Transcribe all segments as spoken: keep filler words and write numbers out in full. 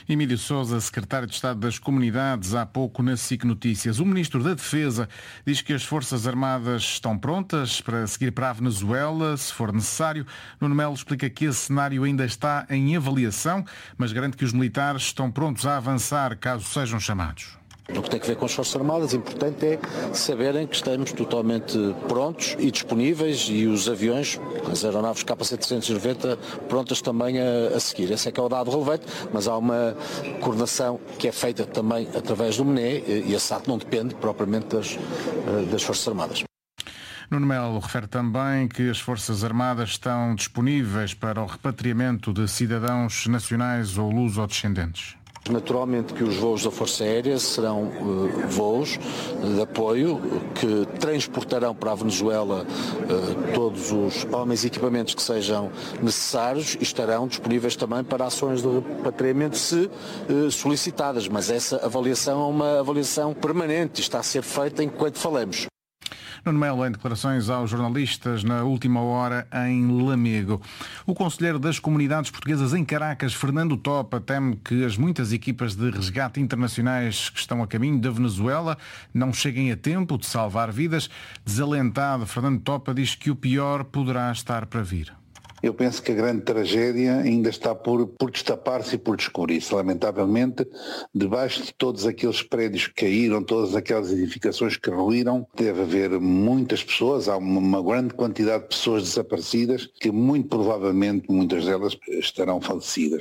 Emílio Sousa, secretário de Estado das Comunidades, há pouco na S I C Notícias. O ministro da Defesa diz que as Forças Armadas estão prontas para seguir para a Venezuela, se for necessário. Nuno Melo explica que esse cenário ainda está em avaliação, mas garante que os militares estão prontos a avançar caso sejam chamados. No que tem a ver com as Forças Armadas, o importante é saberem que estamos totalmente prontos e disponíveis e os aviões, as aeronaves K C trezentos e noventa, prontas também a, a seguir. Esse é que é o dado relevante, mas há uma coordenação que é feita também através do M N E e a S A T não depende propriamente das, das Forças Armadas. Nuno Melo refere também que as Forças Armadas estão disponíveis para o repatriamento de cidadãos nacionais ou luso-descendentes. Naturalmente que os voos da Força Aérea serão uh, voos de apoio que transportarão para a Venezuela uh, todos os homens e equipamentos que sejam necessários e estarão disponíveis também para ações de repatriamento se uh, solicitadas, mas essa avaliação é uma avaliação permanente e está a ser feita enquanto falamos. Nuno Melo, em declarações aos jornalistas na última hora em Lamego. O conselheiro das Comunidades Portuguesas em Caracas, Fernando Topa, teme que as muitas equipas de resgate internacionais que estão a caminho da Venezuela não cheguem a tempo de salvar vidas. Desalentado, Fernando Topa diz que o pior poderá estar para vir. Eu penso que a grande tragédia ainda está por, por destapar-se e por descobrir-se. Lamentavelmente, debaixo de todos aqueles prédios que caíram, todas aquelas edificações que ruíram, deve haver muitas pessoas, há uma, uma grande quantidade de pessoas desaparecidas que muito provavelmente muitas delas estarão falecidas.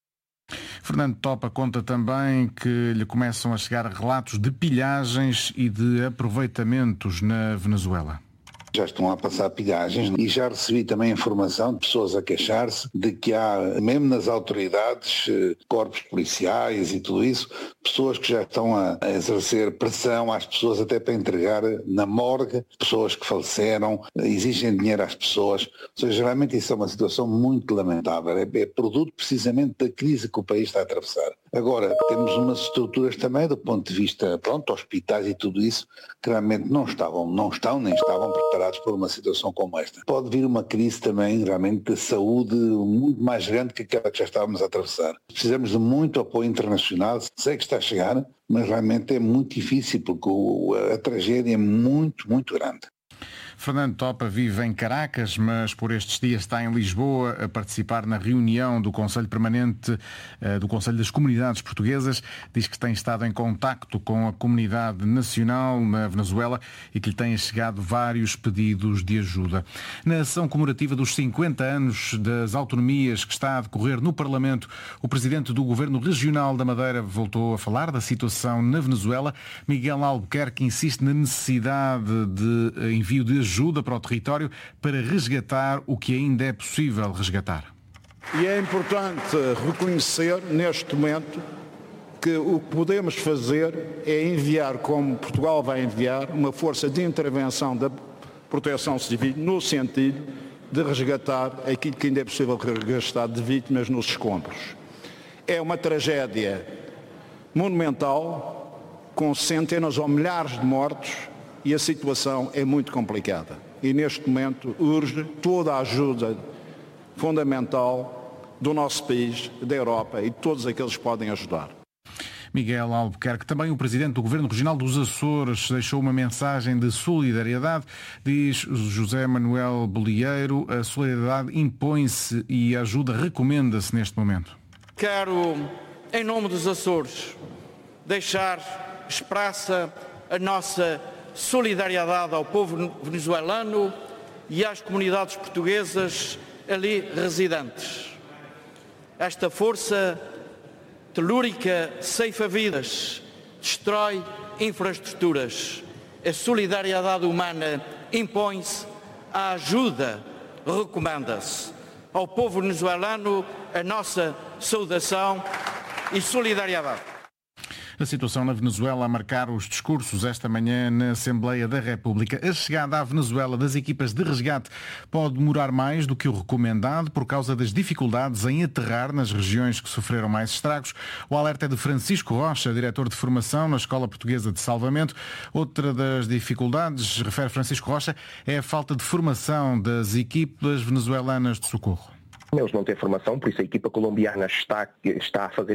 Fernando Topa conta também que lhe começam a chegar relatos de pilhagens e de aproveitamentos na Venezuela. Já estão a passar pilhagens e já recebi também informação de pessoas a queixar-se de que há, mesmo nas autoridades, corpos policiais e tudo isso, pessoas que já estão a exercer pressão às pessoas até para entregar na morgue, pessoas que faleceram, exigem dinheiro às pessoas. Ou seja, realmente isso é uma situação muito lamentável. É, é produto precisamente da crise que o país está a atravessar. Agora, temos umas estruturas também do ponto de vista, pronto, hospitais e tudo isso, que realmente não estavam, não estão nem estavam preparados para uma situação como esta. Pode vir uma crise também, realmente, de saúde muito mais grande que aquela que já estávamos a atravessar. Precisamos de muito apoio internacional, sei que está a chegar, mas realmente é muito difícil porque a tragédia é muito, muito grande. Fernando Topa vive em Caracas, mas por estes dias está em Lisboa a participar na reunião do Conselho Permanente do Conselho das Comunidades Portuguesas. Diz que tem estado em contacto com a comunidade nacional na Venezuela e que lhe têm chegado vários pedidos de ajuda. Na ação comemorativa dos cinquenta anos das autonomias que está a decorrer no Parlamento, o presidente do Governo Regional da Madeira voltou a falar da situação na Venezuela. Miguel Albuquerque insiste na necessidade de envio de ajuda ajuda para o território para resgatar o que ainda é possível resgatar. E é importante reconhecer neste momento que o que podemos fazer é enviar, como Portugal vai enviar, uma força de intervenção da proteção civil no sentido de resgatar aquilo que ainda é possível resgatar de vítimas nos escombros. É uma tragédia monumental com centenas ou milhares de mortos e a situação é muito complicada. E neste momento urge toda a ajuda fundamental do nosso país, da Europa e de todos aqueles que podem ajudar. Miguel Albuquerque, também o presidente do Governo Regional dos Açores, deixou uma mensagem de solidariedade. Diz José Manuel Bolieiro, a solidariedade impõe-se e a ajuda recomenda-se neste momento. Quero, em nome dos Açores, deixar expressa a nossa solidariedade ao povo venezuelano e às comunidades portuguesas ali residentes. Esta força telúrica ceifa vidas, destrói infraestruturas. A solidariedade humana impõe-se, a ajuda recomenda-se. Ao povo venezuelano, a nossa saudação e solidariedade. A situação na Venezuela a marcar os discursos esta manhã na Assembleia da República. A chegada à Venezuela das equipas de resgate pode demorar mais do que o recomendado por causa das dificuldades em aterrar nas regiões que sofreram mais estragos. O alerta é de Francisco Rocha, diretor de formação na Escola Portuguesa de Salvamento. Outra das dificuldades, refere Francisco Rocha, é a falta de formação das equipas venezuelanas de socorro. Eles não têm formação, por isso a equipa colombiana está, está a fazer